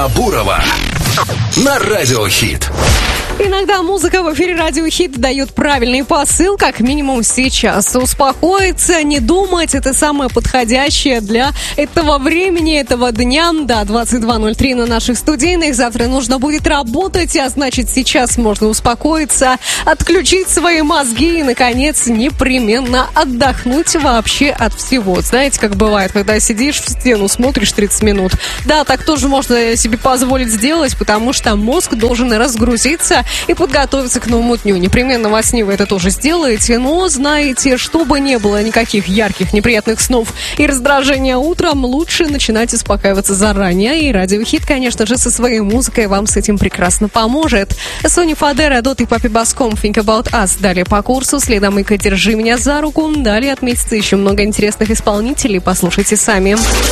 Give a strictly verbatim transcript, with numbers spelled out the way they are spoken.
Тима Бурова на Радио Хит. Иногда музыка в эфире Радио Хит дает правильный посыл, как минимум сейчас. Успокоиться, не думать, это самое подходящее для этого времени, этого дня. Да, двадцать два ноль три на наших студийных. Завтра нужно будет работать, а значит сейчас можно успокоиться, отключить свои мозги и, наконец, непременно отдохнуть вообще от всего. Знаете, как бывает, когда сидишь в стену, смотришь тридцать минут. Да, так тоже можно себе позволить сделать, потому что мозг должен разгрузиться и подготовиться к новому дню. Непременно во сне вы это тоже сделаете, но знаете, чтобы не было никаких ярких неприятных снов и раздражения утром, лучше начинать успокаиваться заранее. И Радио Хит, конечно же, со своей музыкой вам с этим прекрасно поможет. Сони Фадера, Дот и Папи Баском, Think About Us. Далее по курсу, следом Ика, Держи меня за руку. Далее отметится еще много интересных исполнителей. Послушайте сами.